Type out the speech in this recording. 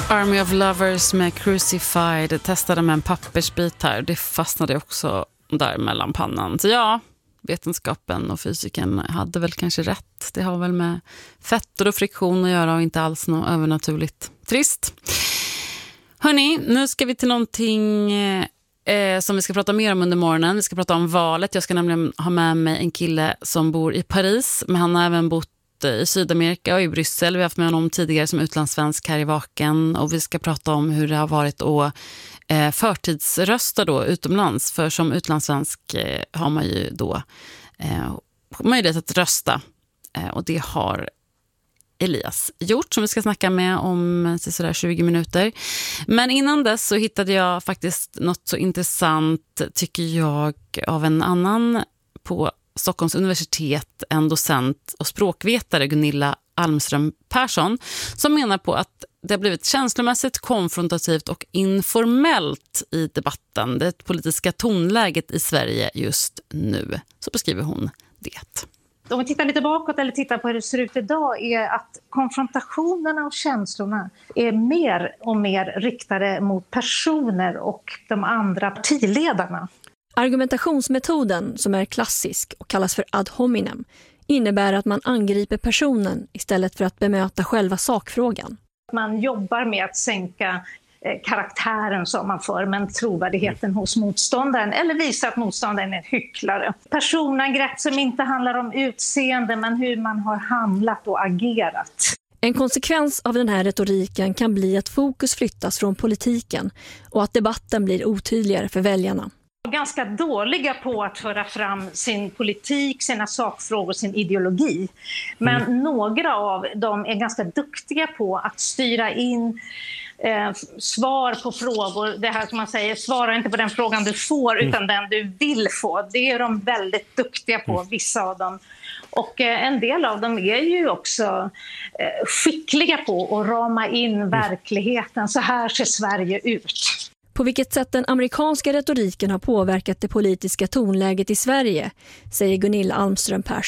Army of Lovers med Crucified. Testade med en pappersbit här. Det fastnade också där mellan pannan. Så ja, vetenskapen och fysiken hade väl kanske rätt. Det har väl med fetter och friktion att göra och inte alls något övernaturligt. Trist. Hörrni, nu ska vi till någonting som vi ska prata mer om under morgonen. Vi ska prata om valet. Jag ska nämligen ha med mig en kille som bor i Paris. Men han har även bott i Sydamerika och i Bryssel. Vi har haft med honom tidigare som utlandssvensk här i Vaken. Och vi ska prata om hur det har varit att förtidsrösta då utomlands. För som utlandssvensk har man ju då möjlighet att rösta. Och det har Elias gjort, som vi ska snacka med om sådär 20 minuter. Men innan dess så hittade jag faktiskt något så intressant, tycker jag, av en annan på Stockholms universitet, en docent och språkvetare, Gunilla Almström Persson, som menar på att det har blivit känslomässigt, konfrontativt och informellt i debatten. Det politiska tonläget i Sverige just nu. Så beskriver hon det. Om vi tittar lite bakåt eller tittar på hur det ser ut idag är att konfrontationerna och känslorna är mer och mer riktade mot personer och de andra partiledarna. Argumentationsmetoden, som är klassisk och kallas för ad hominem, innebär att man angriper personen istället för att bemöta själva sakfrågan. Man jobbar med att sänka karaktären som man för, men trovärdigheten hos motståndaren, eller visa att motståndaren är en hycklare. Personangrepp som inte handlar om utseende men hur man har handlat och agerat. En konsekvens av den här retoriken kan bli att fokus flyttas från politiken och att debatten blir otydligare för väljarna. Ganska dåliga på att föra fram sin politik, sina sakfrågor, sin ideologi. Men några av dem är ganska duktiga på att styra in svar på frågor. Det här som man säger, svara inte på den frågan du får utan den du vill få. Det är de väldigt duktiga på, vissa av dem. Och en del av dem är ju också skickliga på att rama in verkligheten. Så här ser Sverige ut. På vilket sätt den amerikanska retoriken har påverkat det politiska tonläget i Sverige, säger Gunilla Almström Persson.